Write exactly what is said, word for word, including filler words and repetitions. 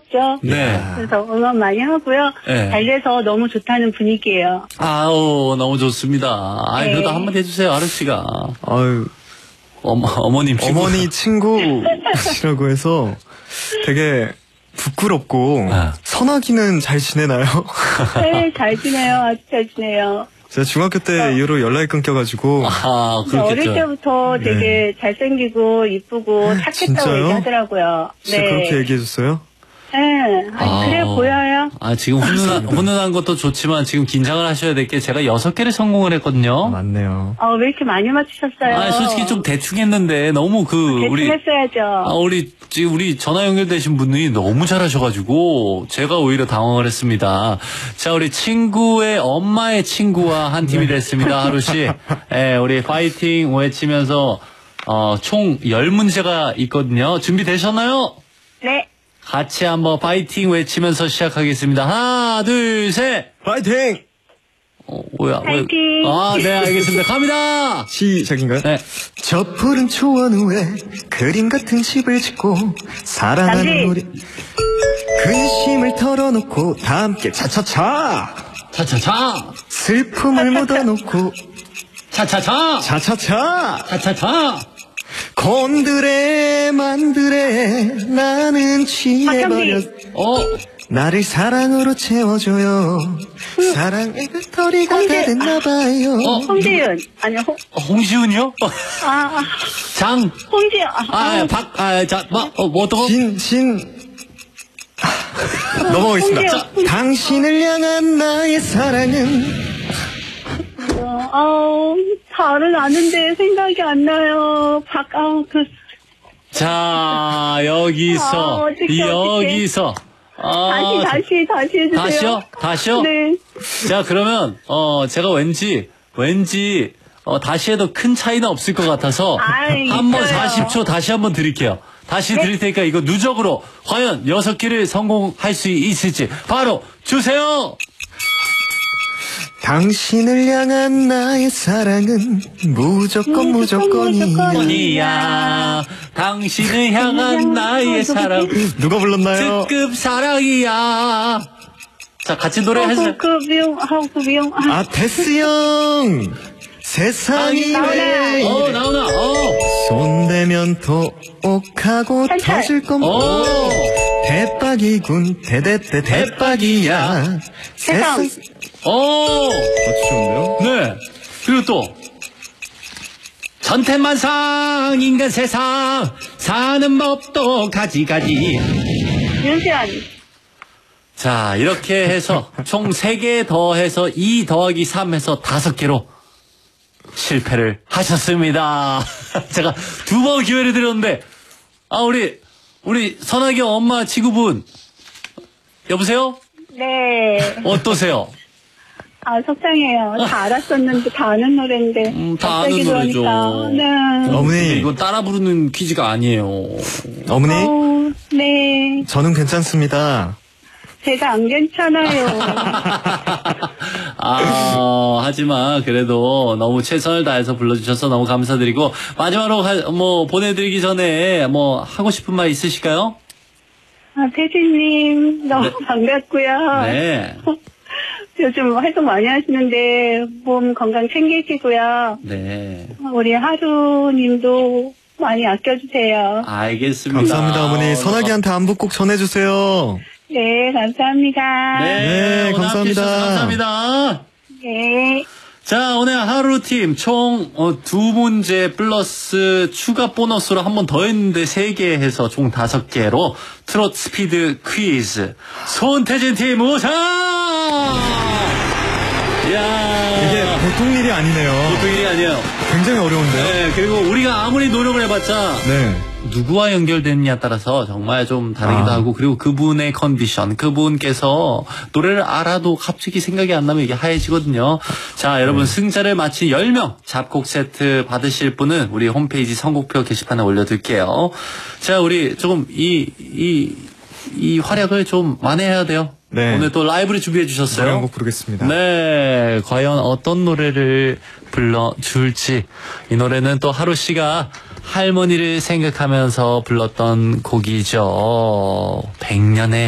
있죠. 네. 그래서 응원 많이 하고요. 네. 잘 돼서 너무 좋다는 분위기예요. 아우, 너무 좋습니다. 아, 네. 그래도 한번 해주세요, 아르 씨가. 아유, 어머, 어머님 친구. 어머니 친구시라고 해서 되게 부끄럽고 아. 선하기는 잘 지내나요? 네, 잘 지내요. 아주 잘 지내요. 제가 중학교 때 어. 이후로 연락이 끊겨가지고 아, 근데 어릴 그렇겠죠. 때부터 되게 네. 잘생기고 이쁘고 착했다고 진짜요? 얘기하더라고요. 진짜 그렇게 얘기해줬어요? 네. 아니, 그래 보여요. 아, 지금 훈훈한, 훈훈한 것도 좋지만 지금 긴장을 하셔야 될 게 제가 여섯 개를 성공을 했거든요. 맞네요. 어, 왜 이렇게 많이 맞추셨어요? 아, 솔직히 좀 대충 했는데 너무 그, 대충 우리. 했어야죠. 아, 우리, 지금 우리 전화 연결되신 분이 너무 잘하셔가지고, 제가 오히려 당황을 했습니다. 자, 우리 친구의 엄마의 친구와 한 팀이 됐습니다, 하루씨. 예, 우리 파이팅 외치면서, 어, 총 열 문제가 있거든요. 준비되셨나요? 네. 같이 한번 파이팅 외치면서 시작하겠습니다. 하나, 둘, 셋! 파이팅! 어, 뭐야, 왜- 파이팅! 아, 네, 알겠습니다. 갑니다! 시작인가요? 네. 저 푸른 초원 위에 그림 같은 집을 짓고 사랑하는 남진! 우리 근심을 털어놓고 다 함께 차차차 차차차! 슬픔을 묻어놓고 차차차! 차차차 차차차! 곤드레 만드레 나는 취해버렸 어, 나를 사랑으로 채워줘요 사랑의 배터리가 다 홍대- 됐나봐요 어, 홍지윤. 아니, 홍, 홍시훈이요? 어, 아, 아, 장, 홍지윤. 아, 아, 박, 아, 자, 뭐, 어, 뭐, 어떤 거? 진, 진. 넘어가겠습니다. 홍지윤. 자, 당신을 향한 나의 사랑은 어, 아우, 잘은 아는데 생각이 안 나요. 박, 아우, 그, 자, 아, 여기서, 어떡해, 여기서. 아, 다시, 다시, 다시 해주세요. 다시요? 다시요? 네. 자, 그러면, 어, 제가 왠지, 왠지, 어, 다시 해도 큰 차이는 없을 것 같아서, 아이, 한번 있어요. 사십 초 다시 한번 드릴게요. 다시 네. 드릴 테니까 이거 누적으로, 과연 여섯 개를 성공할 수 있을지, 바로 주세요! 당신을 향한 나의 사랑은 무조건 무조건이야. 이야, 당신을 향한 나의 사랑, 누가 불렀나요? 특급 사랑이야. 자, 같이 노래 하고, 해주세요. 그 미용, 하고, 그 미용. 아, 아, 테스 형! 세상이 왜 어, 이래. 나오나, 어. 손대면 토옥하고 찰찰. 터질 건 오. 대박이군, 대대대 대박이야. 세상. 어. 맞추셨는데요? 네. 그리고 또 전태만상 인간 세상 사는 법도 가지가지. 윤수연. 자, 이렇게 해서 총 세 개 더해서 이 더하기 삼 해서 다섯 개로 실패를 하셨습니다. 제가 두 번 기회를 드렸는데, 아, 우리 우리 선하기 엄마 친구분 여보세요? 네. 어떠세요? 아, 속상해요. 다 알았었는데, 다 아는 노래인데. 음, 다 갑자기 아는 노래죠. 그러니까. 네. 어머니, 이건 따라 부르는 퀴즈가 아니에요. 어머니, 어, 네. 저는 괜찮습니다. 제가 안 괜찮아요. 아, 하지만 그래도 너무 최선을 다해서 불러주셔서 너무 감사드리고, 마지막으로 가- 뭐 보내드리기 전에 뭐 하고 싶은 말 있으실까요? 아, 태진님, 너무 네. 반갑고요. 네. 요즘 활동 많이 하시는데, 몸 건강 챙기시고요. 네. 우리 하루님도 많이 아껴주세요. 알겠습니다. 감사합니다, 어머니. 선아기한테 안부 꼭 전해주세요. 네, 감사합니다. 네, 네, 오늘 감사합니다. 함께 해주셔서 감사합니다. 네. 자, 오늘 하루팀 총 어, 두 문제 플러스 추가 보너스로 한 번 더 했는데 세 개 해서 총 다섯 개로 트롯 스피드 퀴즈 손태진 팀 우승! 이야, 이게 보통 일이 아니네요. 보통 일이 아니에요. 굉장히 어려운데요. 네, 그리고 우리가 아무리 노력을 해봤자 네. 누구와 연결됐느냐에 따라서 정말 좀 다르기도 아. 하고, 그리고 그분의 컨디션, 그분께서 노래를 알아도 갑자기 생각이 안 나면 이게 하얘지거든요. 자, 여러분 승자를 마친 열 명 잡곡 세트 받으실 분은 우리 홈페이지 선곡표 게시판에 올려둘게요. 자, 우리 조금 이, 이, 이 활약을 좀 만회해야 돼요. 네. 오늘 또 라이브를 준비해 주셨어요. 노래 한 곡 부르겠습니다. 네, 과연 어떤 노래를 불러줄지. 이 노래는 또 하루 씨가 할머니를 생각하면서 불렀던 곡이죠. 백년의